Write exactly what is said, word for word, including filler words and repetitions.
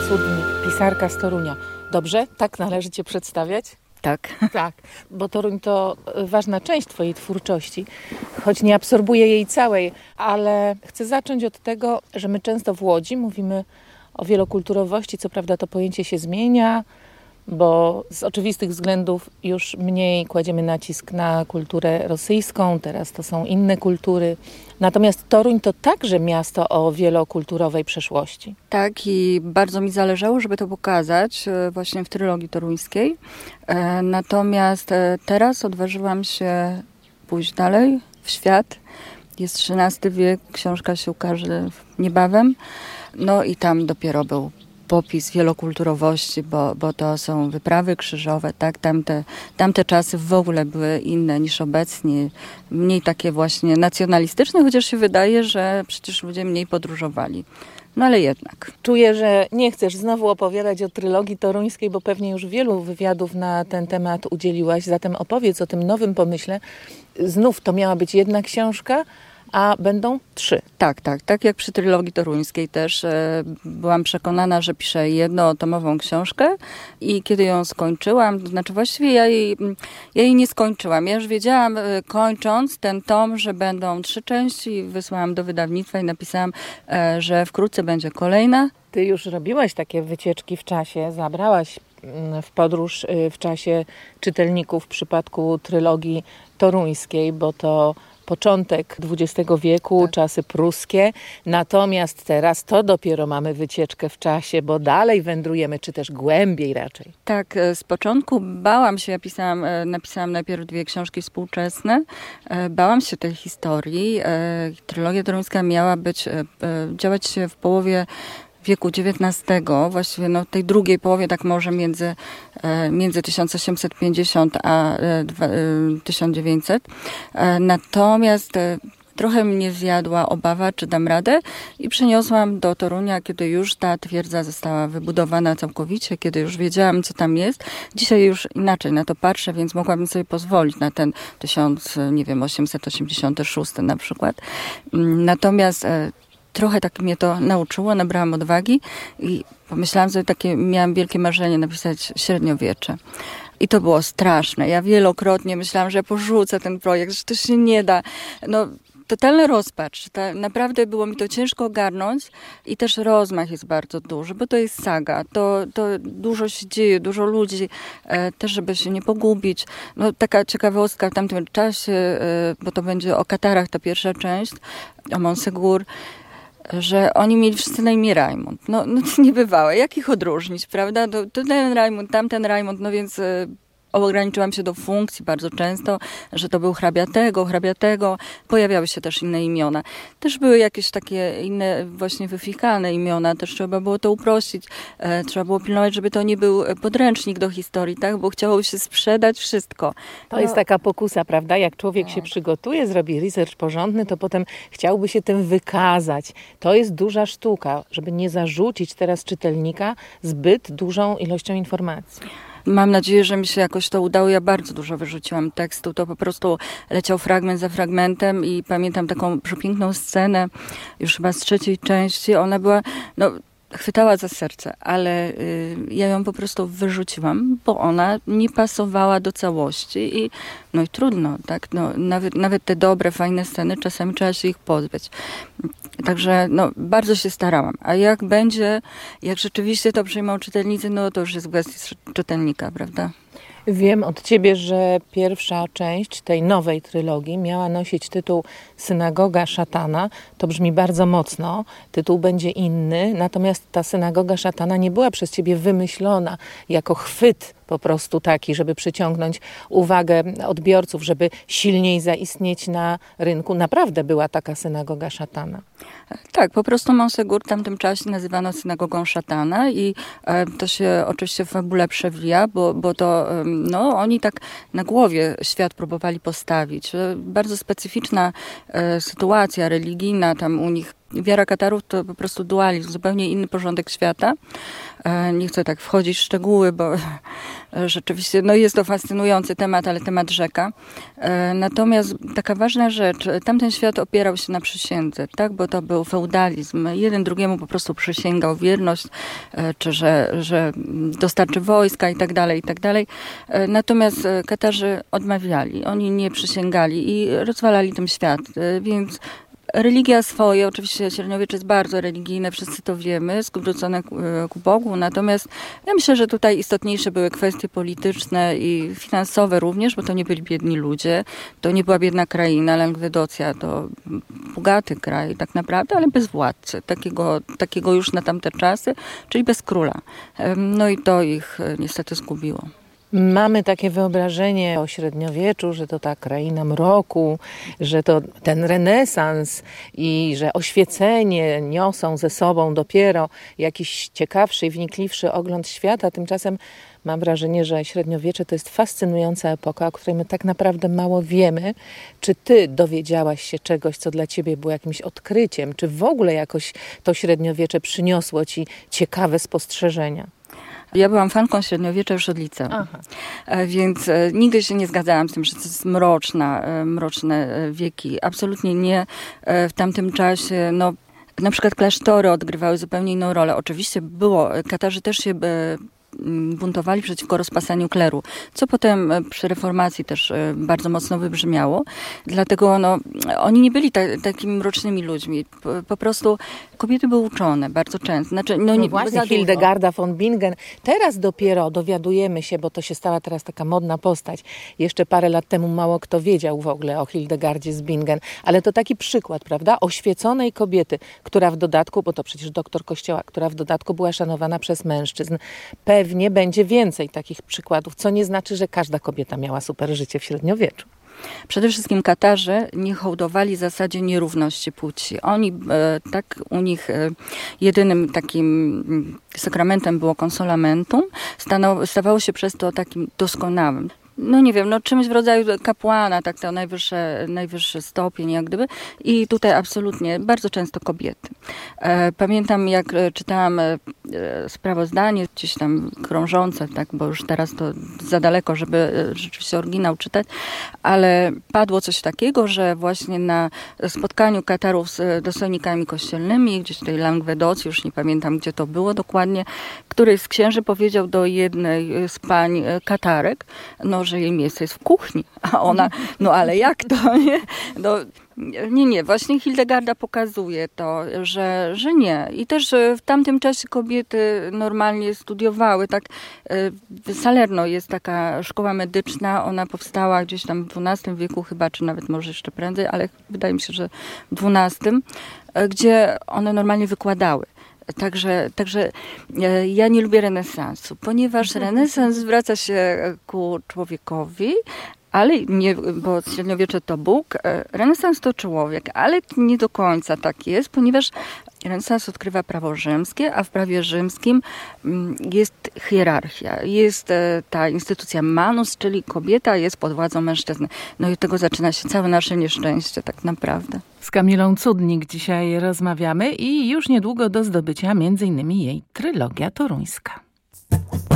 Cudnik, pisarka z Torunia. Dobrze? Tak należy cię przedstawiać? Tak. Tak, bo Toruń to ważna część twojej twórczości, choć nie absorbuje jej całej, ale chcę zacząć od tego, że my często w Łodzi mówimy o wielokulturowości. Co prawda to pojęcie się zmienia, bo z oczywistych względów już mniej kładziemy nacisk na kulturę rosyjską, teraz to są inne kultury. Natomiast Toruń to także miasto o wielokulturowej przeszłości. Tak, i bardzo mi zależało, żeby to pokazać właśnie w trylogii toruńskiej. Natomiast teraz odważyłam się pójść dalej w świat. Jest trzynasty wiek, książka się ukaże niebawem. No i tam dopiero był popis wielokulturowości, bo, bo to są wyprawy krzyżowe, tak? Tamte, tamte czasy w ogóle były inne niż obecnie, mniej takie właśnie nacjonalistyczne, chociaż się wydaje, że przecież ludzie mniej podróżowali. No ale jednak. Czuję, że nie chcesz znowu opowiadać o trylogii toruńskiej, bo pewnie już wielu wywiadów na ten temat udzieliłaś, zatem opowiedz o tym nowym pomyśle. Znów to miała być jedna książka, a będą trzy. Tak, tak. Tak jak przy trylogii toruńskiej też e, byłam przekonana, że piszę jednotomową książkę i kiedy ją skończyłam, to znaczy właściwie ja jej, ja jej nie skończyłam. Ja już wiedziałam, e, kończąc ten tom, że będą trzy części. Wysłałam do wydawnictwa i napisałam, e, że wkrótce będzie kolejna. Ty już robiłaś takie wycieczki w czasie, zabrałaś w podróż w czasie czytelników w przypadku trylogii toruńskiej, bo to początek dwudziestego wieku, tak. Czasy pruskie. Natomiast teraz to dopiero mamy wycieczkę w czasie, bo dalej wędrujemy, czy też głębiej raczej. Tak, z początku bałam się, ja pisałam, napisałam najpierw dwie książki współczesne. Bałam się tej historii. Trylogia toruńska miała być, działać się w połowie wieku dziewiętnastego, właściwie no tej drugiej połowie, tak może między, między tysiąc osiemset pięćdziesiąt a tysiąc dziewięćset. Natomiast trochę mnie zjadła obawa, czy dam radę i przeniosłam do Torunia, kiedy już ta twierdza została wybudowana całkowicie, kiedy już wiedziałam, co tam jest. Dzisiaj już inaczej na to patrzę, więc mogłabym sobie pozwolić na ten tysiąc osiemset osiemdziesiąty szósty na przykład. Natomiast trochę tak mnie to nauczyło, nabrałam odwagi i pomyślałam sobie, takie, miałam wielkie marzenie napisać średniowiecze. I to było straszne. Ja wielokrotnie myślałam, że porzucę ten projekt, że to się nie da. No, totalna rozpacz. Ta, naprawdę było mi to ciężko ogarnąć i też rozmach jest bardzo duży, bo to jest saga. To, to dużo się dzieje, dużo ludzi, e, też żeby się nie pogubić. No, taka ciekawostka w tamtym czasie, e, bo to będzie o Katarach ta pierwsza część, o Montségur, że oni mieli wszyscy na imię Rajmund. No, no to niebywałe. Jak ich odróżnić, prawda? To, to ten Rajmund, tamten Rajmund, no więc y, ograniczyłam się do funkcji bardzo często, że to był hrabiatego, hrabiatego. Pojawiały się też inne imiona. Też były jakieś takie inne właśnie wyfikane imiona. Też trzeba było to uprościć. E, trzeba było pilnować, żeby to nie był podręcznik do historii, tak? Bo chciało się sprzedać wszystko. To no. jest taka pokusa, prawda? Jak człowiek tak. się przygotuje, zrobi research porządny, to potem chciałby się tym wykazać. To jest duża sztuka, żeby nie zarzucić teraz czytelnika zbyt dużą ilością informacji. Mam nadzieję, że mi się jakoś to udało. Ja bardzo dużo wyrzuciłam tekstu. To po prostu leciał fragment za fragmentem i pamiętam taką przepiękną scenę, już chyba z trzeciej części. Ona była, no, chwytała za serce, ale y, ja ją po prostu wyrzuciłam, bo ona nie pasowała do całości i no i trudno, tak? No, nawet, nawet te dobre, fajne sceny, czasami trzeba się ich pozbyć. Także no, bardzo się starałam. A jak będzie, jak rzeczywiście to przyjmą czytelnicy, no to już jest kwestia czytelnika, prawda? Wiem od ciebie, że pierwsza część tej nowej trylogii miała nosić tytuł Synagoga Szatana. To brzmi bardzo mocno. Tytuł będzie inny, natomiast ta Synagoga Szatana nie była przez ciebie wymyślona jako chwyt po prostu taki, żeby przyciągnąć uwagę odbiorców, żeby silniej zaistnieć na rynku. Naprawdę była taka Synagoga Szatana. Tak, po prostu Montségur w tamtym czasie nazywano synagogą szatana i e, to się oczywiście w fabule przewija, bo, bo to e, no, oni tak na głowie świat próbowali postawić. E, bardzo specyficzna e, sytuacja religijna tam u nich. Wiara Katarów to po prostu dualizm, zupełnie inny porządek świata. Nie chcę tak wchodzić w szczegóły, bo rzeczywiście no jest to fascynujący temat, ale temat rzeka. Natomiast taka ważna rzecz, tamten świat opierał się na przysiędze, tak? Bo to był feudalizm. Jeden drugiemu po prostu przysięgał wierność, czy że, że dostarczy wojska i tak dalej, i tak dalej. Natomiast Katarzy odmawiali, oni nie przysięgali i rozwalali ten świat, więc religia swoje, oczywiście średniowiecze jest bardzo religijne, wszyscy to wiemy, skrócone ku Bogu, natomiast ja myślę, że tutaj istotniejsze były kwestie polityczne i finansowe również, bo to nie byli biedni ludzie, to nie była biedna kraina, Langwedocja to bogaty kraj tak naprawdę, ale bez władcy, takiego, takiego już na tamte czasy, czyli bez króla. No i to ich niestety zgubiło. Mamy takie wyobrażenie o średniowieczu, że to ta kraina mroku, że to ten renesans i że oświecenie niosą ze sobą dopiero jakiś ciekawszy i wnikliwszy ogląd świata. Tymczasem mam wrażenie, że średniowiecze to jest fascynująca epoka, o której my tak naprawdę mało wiemy. Czy ty dowiedziałaś się czegoś, co dla ciebie było jakimś odkryciem? Czy w ogóle jakoś to średniowiecze przyniosło ci ciekawe spostrzeżenia? Ja byłam fanką średniowiecza już od liceum, Aha. więc nigdy się nie zgadzałam z tym, że to jest mroczna, mroczne wieki. Absolutnie nie. W tamtym czasie, no, na przykład klasztory odgrywały zupełnie inną rolę. Oczywiście było, Katarzy też się buntowali przeciwko rozpasaniu kleru, co potem przy reformacji też bardzo mocno wybrzmiało. Dlatego no, oni nie byli ta, takimi mrocznymi ludźmi. Po, po prostu kobiety były uczone bardzo często. Znaczy, no, no nie, właśnie, Hildegarda von Bingen. Teraz dopiero dowiadujemy się, bo to się stała teraz taka modna postać. Jeszcze parę lat temu mało kto wiedział w ogóle o Hildegardzie z Bingen. Ale to taki przykład, prawda? Oświeconej kobiety, która w dodatku, bo to przecież doktor kościoła, która w dodatku była szanowana przez mężczyzn. Pewnie będzie więcej takich przykładów, co nie znaczy, że każda kobieta miała super życie w średniowieczu. Przede wszystkim Katarzy nie hołdowali zasadzie nierówności płci. Oni, e, tak, u nich e, jedynym takim sakramentem było consolamentum, stanow, stawało się przez to takim doskonałym. No nie wiem, no czymś w rodzaju kapłana, tak to najwyższe, najwyższy stopień jak gdyby. I tutaj absolutnie bardzo często kobiety. E, pamiętam jak czytałam e, sprawozdanie gdzieś tam krążące, tak, bo już teraz to za daleko, żeby e, rzeczywiście oryginał czytać, ale padło coś takiego, że właśnie na spotkaniu Katarów z dostojnikami kościelnymi, gdzieś tutaj Langwedocji, już nie pamiętam gdzie to było dokładnie, któryś z księży powiedział do jednej z pań Katarek, no że jej miejsce jest w kuchni, a ona, no ale jak to, nie? No, nie, nie, właśnie Hildegarda pokazuje to, że, że nie. I też w tamtym czasie kobiety normalnie studiowały, tak, w Salerno jest taka szkoła medyczna, ona powstała gdzieś tam w dwunastym wieku chyba, czy nawet może jeszcze prędzej, ale wydaje mi się, że w dwunastym, gdzie one normalnie wykładały. Także, także ja nie lubię renesansu, ponieważ renesans zwraca się ku człowiekowi, ale nie, bo średniowiecze to Bóg, renesans to człowiek, ale nie do końca tak jest, ponieważ renesans odkrywa prawo rzymskie, a w prawie rzymskim jest hierarchia, jest ta instytucja manus, czyli kobieta jest pod władzą mężczyzny. No i od tego zaczyna się całe nasze nieszczęście tak naprawdę. Z Kamilą Cudnik dzisiaj rozmawiamy i już niedługo do zdobycia między innymi jej trylogia toruńska.